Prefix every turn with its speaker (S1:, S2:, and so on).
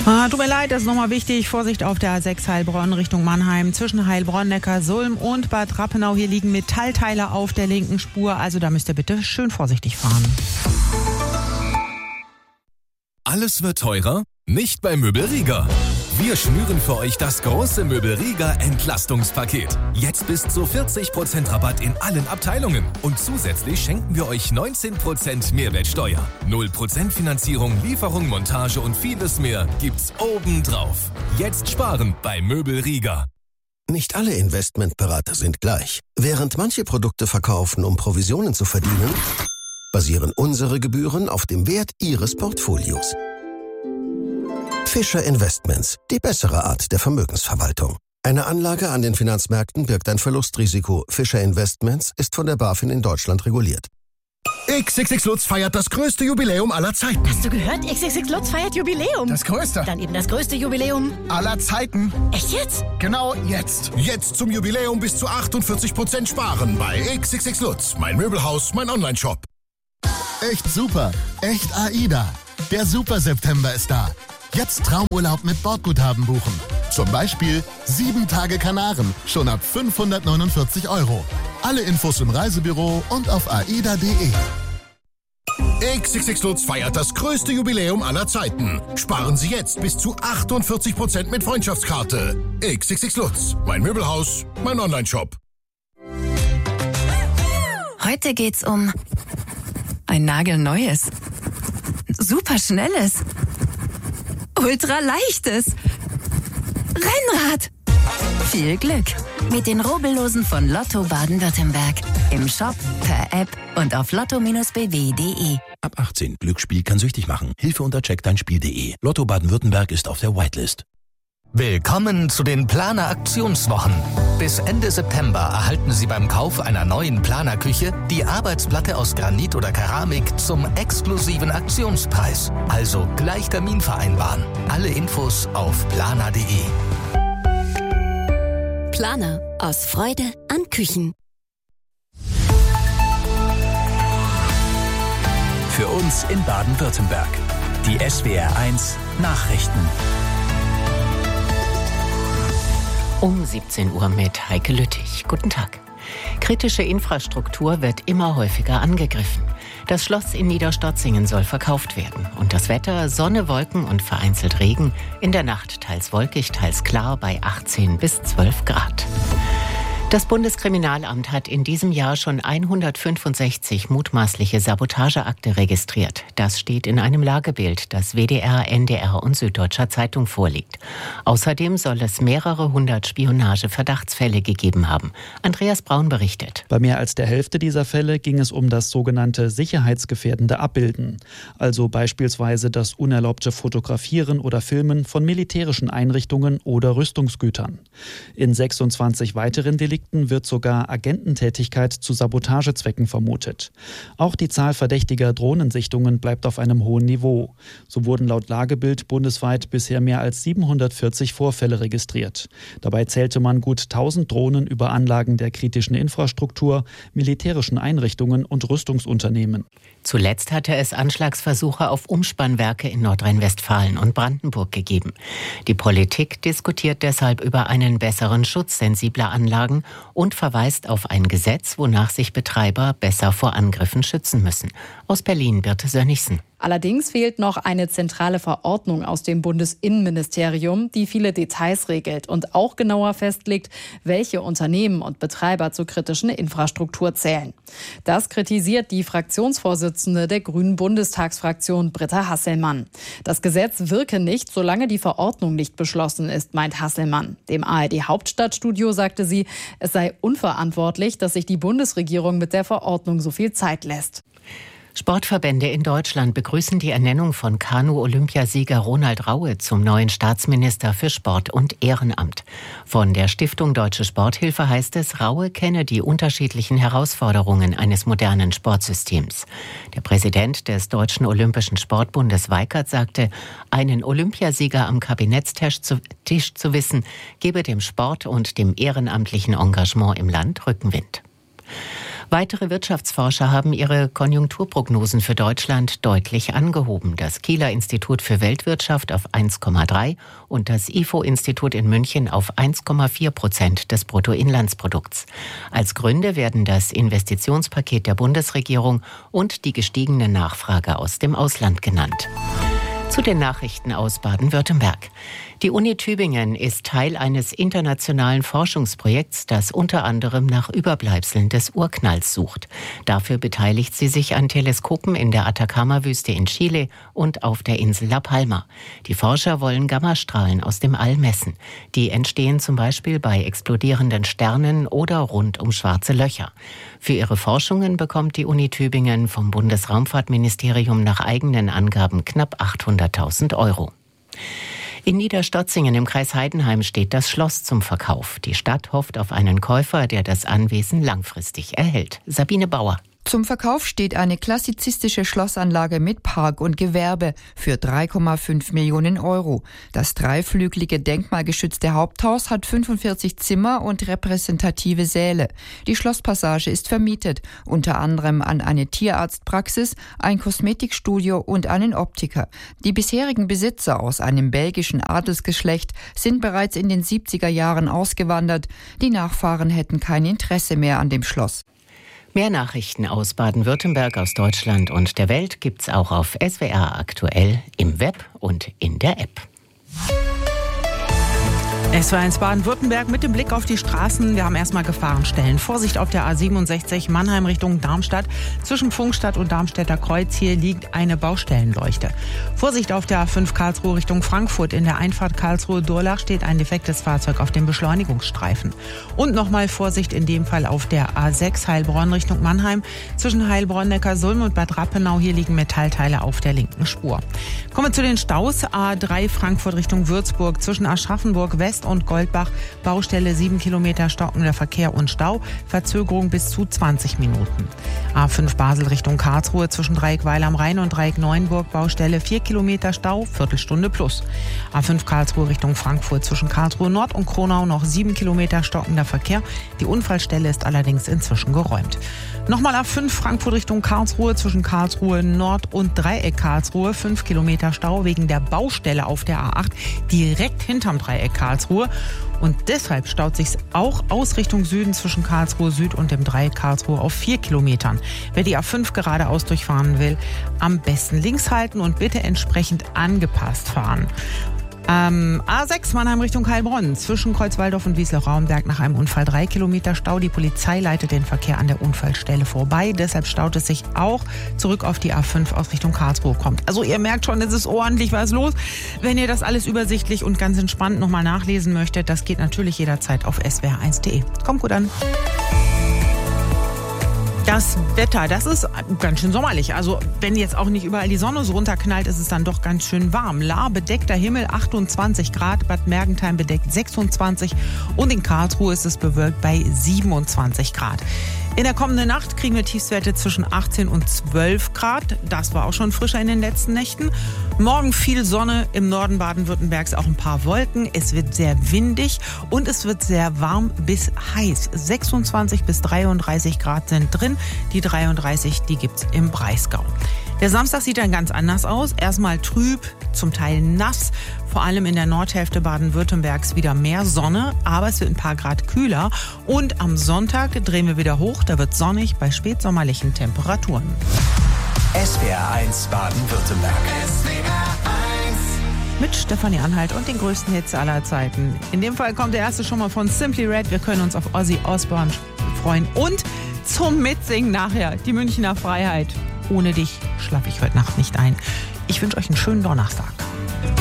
S1: Tut mir leid, das ist nochmal wichtig. Vorsicht auf der A6 Heilbronn Richtung Mannheim. Zwischen Heilbronn, Neckarsulm und Bad Rappenau. Hier liegen Metallteile auf der linken Spur. Also da müsst ihr bitte schön vorsichtig fahren.
S2: Alles wird teurer? Nicht bei Möbelrieger. Wir schnüren für euch das große Möbelrieger Entlastungspaket. Jetzt bis zu 40% Rabatt in allen Abteilungen. Und zusätzlich schenken wir euch 19% Mehrwertsteuer. 0% Finanzierung, Lieferung, Montage und vieles mehr gibt's obendrauf. Jetzt sparen bei Möbelrieger.
S3: Nicht alle Investmentberater sind gleich. Während manche Produkte verkaufen, um Provisionen zu verdienen, basieren unsere Gebühren auf dem Wert Ihres Portfolios. Fischer Investments, die bessere Art der Vermögensverwaltung. Eine Anlage an den Finanzmärkten birgt ein Verlustrisiko. Fischer Investments ist von der BaFin in Deutschland reguliert.
S4: XXX Lutz feiert das größte Jubiläum aller Zeiten.
S5: Hast du gehört? XXX Lutz feiert Jubiläum.
S4: Das größte.
S5: Dann eben das größte Jubiläum
S4: aller Zeiten.
S5: Echt jetzt?
S4: Genau jetzt. Jetzt zum Jubiläum bis zu 48% sparen bei XXX Lutz. Mein Möbelhaus, mein Onlineshop. Echt super. Echt AIDA. Der Super September ist da. Jetzt Traumurlaub mit Bordguthaben buchen. Zum Beispiel 7 Tage Kanaren, schon ab 549 €. Alle Infos im Reisebüro und auf aida.de. XXX Lutz feiert das größte Jubiläum aller Zeiten. Sparen Sie jetzt bis zu 48% mit Freundschaftskarte. XXX Lutz, mein Möbelhaus, mein Onlineshop.
S6: Heute geht's um ein nagelneues, superschnelles, ultraleichtes Rennrad. Viel Glück mit den Rubbellosen von Lotto Baden-Württemberg. Im Shop, per App und auf lotto-bw.de.
S7: Ab 18. Glücksspiel kann süchtig machen. Hilfe unter checkdeinspiel.de. Lotto Baden-Württemberg ist auf der Whitelist.
S8: Willkommen zu den Planer-Aktionswochen. Bis Ende September erhalten Sie beim Kauf einer neuen Planerküche die Arbeitsplatte aus Granit oder Keramik zum exklusiven Aktionspreis. Also gleich Termin vereinbaren. Alle Infos auf planer.de.
S9: Planer. Aus Freude an Küchen.
S10: Für uns in Baden-Württemberg. Die SWR1 Nachrichten.
S11: Um 17 Uhr mit Heike Lüttich. Guten Tag. Kritische Infrastruktur wird immer häufiger angegriffen. Das Schloss in Niederstotzingen soll verkauft werden. Und das Wetter: Sonne, Wolken und vereinzelt Regen. In der Nacht teils wolkig, teils klar bei 18 bis 12 Grad. Das Bundeskriminalamt hat in diesem Jahr schon 165 mutmaßliche Sabotageakte registriert. Das steht in einem Lagebild, das WDR, NDR und Süddeutscher Zeitung vorliegt. Außerdem soll es mehrere hundert Spionage-Verdachtsfälle gegeben haben. Andreas Braun berichtet.
S12: Bei mehr als der Hälfte dieser Fälle ging es um das sogenannte sicherheitsgefährdende Abbilden. Also beispielsweise das unerlaubte Fotografieren oder Filmen von militärischen Einrichtungen oder Rüstungsgütern. In 26 weiteren Delikten wird sogar Agententätigkeit zu Sabotagezwecken vermutet. Auch die Zahl verdächtiger Drohnensichtungen bleibt auf einem hohen Niveau. So wurden laut Lagebild bundesweit bisher mehr als 740 Vorfälle registriert. Dabei zählte man gut 1000 Drohnen über Anlagen der kritischen Infrastruktur, militärischen Einrichtungen und Rüstungsunternehmen.
S11: Zuletzt hatte es Anschlagsversuche auf Umspannwerke in Nordrhein-Westfalen und Brandenburg gegeben. Die Politik diskutiert deshalb über einen besseren Schutz sensibler Anlagen und verweist auf ein Gesetz, wonach sich Betreiber besser vor Angriffen schützen müssen. Aus Berlin Birte Sönnigsen.
S13: Allerdings fehlt noch eine zentrale Verordnung aus dem Bundesinnenministerium, die viele Details regelt und auch genauer festlegt, welche Unternehmen und Betreiber zur kritischen Infrastruktur zählen. Das kritisiert die Fraktionsvorsitzende der Grünen Bundestagsfraktion Britta Hasselmann. Das Gesetz wirke nicht, solange die Verordnung nicht beschlossen ist, meint Hasselmann. Dem ARD Hauptstadtstudio sagte sie, es sei unverantwortlich, dass sich die Bundesregierung mit der Verordnung so viel Zeit lässt.
S11: Sportverbände in Deutschland begrüßen die Ernennung von Kanu-Olympiasieger Ronald Raue zum neuen Staatsminister für Sport und Ehrenamt. Von der Stiftung Deutsche Sporthilfe heißt es, Raue kenne die unterschiedlichen Herausforderungen eines modernen Sportsystems. Der Präsident des Deutschen Olympischen Sportbundes Weikert sagte, einen Olympiasieger am Kabinettstisch zu wissen, gebe dem Sport und dem ehrenamtlichen Engagement im Land Rückenwind. Weitere Wirtschaftsforscher haben ihre Konjunkturprognosen für Deutschland deutlich angehoben. Das Kieler Institut für Weltwirtschaft auf 1,3 und das IFO-Institut in München auf 1,4% des Bruttoinlandsprodukts. Als Gründe werden das Investitionspaket der Bundesregierung und die gestiegene Nachfrage aus dem Ausland genannt. Zu den Nachrichten aus Baden-Württemberg. Die Uni Tübingen ist Teil eines internationalen Forschungsprojekts, das unter anderem nach Überbleibseln des Urknalls sucht. Dafür beteiligt sie sich an Teleskopen in der Atacama-Wüste in Chile und auf der Insel La Palma. Die Forscher wollen Gammastrahlen aus dem All messen. Die entstehen zum Beispiel bei explodierenden Sternen oder rund um schwarze Löcher. Für ihre Forschungen bekommt die Uni Tübingen vom Bundesraumfahrtministerium nach eigenen Angaben knapp 800.000 €. In Niederstotzingen im Kreis Heidenheim steht das Schloss zum Verkauf. Die Stadt hofft auf einen Käufer, der das Anwesen langfristig erhält. Sabine Bauer.
S14: Zum Verkauf steht eine klassizistische Schlossanlage mit Park und Gewerbe für 3,5 Millionen €. Das dreiflügelige denkmalgeschützte Haupthaus hat 45 Zimmer und repräsentative Säle. Die Schlosspassage ist vermietet, unter anderem an eine Tierarztpraxis, ein Kosmetikstudio und einen Optiker. Die bisherigen Besitzer aus einem belgischen Adelsgeschlecht sind bereits in den 70er Jahren ausgewandert. Die Nachfahren hätten kein Interesse mehr an dem Schloss.
S11: Mehr Nachrichten aus Baden-Württemberg, aus Deutschland und der Welt gibt's auch auf SWR aktuell im Web und in der App.
S1: SWR1 Baden-Württemberg mit dem Blick auf die Straßen. Wir haben erstmal Gefahrenstellen. Vorsicht auf der A67 Mannheim Richtung Darmstadt. Zwischen Pfungstadt und Darmstädter Kreuz hier liegt eine Baustellenleuchte. Vorsicht auf der A5 Karlsruhe Richtung Frankfurt. In der Einfahrt Karlsruhe-Durlach steht ein defektes Fahrzeug auf dem Beschleunigungsstreifen. Und nochmal Vorsicht in dem Fall auf der A6 Heilbronn Richtung Mannheim. Zwischen Heilbronn, Neckarsulm und Bad Rappenau. Hier liegen Metallteile auf der linken Spur. Kommen wir zu den Staus. A3 Frankfurt Richtung Würzburg. Zwischen Aschaffenburg West und Goldbach, Baustelle 7 Kilometer stockender Verkehr und Stau, Verzögerung bis zu 20 Minuten. A5 Basel Richtung Karlsruhe zwischen Dreieck Weil am Rhein und Dreieck Neuenburg, Baustelle 4 Kilometer Stau, Viertelstunde plus. A5 Karlsruhe Richtung Frankfurt zwischen Karlsruhe Nord und Kronau noch 7 Kilometer stockender Verkehr. Die Unfallstelle ist allerdings inzwischen geräumt. Nochmal A5 Frankfurt Richtung Karlsruhe zwischen Karlsruhe Nord und Dreieck Karlsruhe, 5 Kilometer Stau wegen der Baustelle auf der A8 direkt hinterm Dreieck Karlsruhe. Und deshalb staut sich auch aus Richtung Süden zwischen Karlsruhe Süd und dem Dreieck Karlsruhe auf 4 Kilometern. Wer die A5 geradeaus durchfahren will, am besten links halten und bitte entsprechend angepasst fahren. A6 Mannheim Richtung Heilbronn. Zwischen Kreuzwaldorf und Wiesloch-Raumberg nach einem Unfall 3 Kilometer Stau. Die Polizei leitet den Verkehr an der Unfallstelle vorbei. Deshalb staut es sich auch zurück auf die A5 aus Richtung Karlsruhe kommt. Also ihr merkt schon, es ist ordentlich was los. Wenn ihr das alles übersichtlich und ganz entspannt nochmal nachlesen möchtet, das geht natürlich jederzeit auf swr1.de. Kommt gut an. Das Wetter, das ist ganz schön sommerlich. Also wenn jetzt auch nicht überall die Sonne so runterknallt, ist es dann doch ganz schön warm. Lahr bedeckter Himmel 28 Grad, Bad Mergentheim bedeckt 26 und in Karlsruhe ist es bewölkt bei 27 Grad. In der kommenden Nacht kriegen wir Tiefstwerte zwischen 18 und 12 Grad. Das war auch schon frischer in den letzten Nächten. Morgen viel Sonne, im Norden Baden-Württembergs auch ein paar Wolken. Es wird sehr windig und es wird sehr warm bis heiß. 26 bis 33 Grad sind drin. Die 33, die gibt's im Breisgau. Der Samstag sieht dann ganz anders aus. Erstmal trüb, zum Teil nass. Vor allem in der Nordhälfte Baden-Württembergs wieder mehr Sonne, aber es wird ein paar Grad kühler. Und am Sonntag drehen wir wieder hoch, da wird sonnig bei spätsommerlichen Temperaturen.
S10: SWR1 Baden-Württemberg.
S1: Mit Stefanie Anhalt und den größten Hits aller Zeiten. In dem Fall kommt der erste schon mal von Simply Red. Wir können uns auf Ozzy Osbourne freuen. Und zum Mitsingen nachher die Münchner Freiheit. Ohne dich schlafe ich heute Nacht nicht ein. Ich wünsche euch einen schönen Donnerstag.